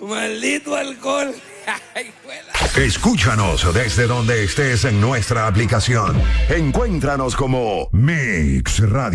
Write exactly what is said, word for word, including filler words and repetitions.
Maldito alcohol. Ay, escúchanos desde donde estés en nuestra aplicación. Encuéntranos como Mix Radio.